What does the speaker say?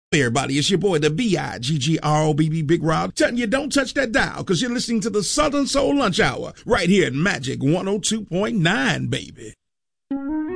Hey everybody, it's your boy, the B-I-G-G-R-O-B-B Big Rob, telling you don't touch that dial because you're listening to the Southern Soul Lunch Hour right here at Magic 102.9, baby.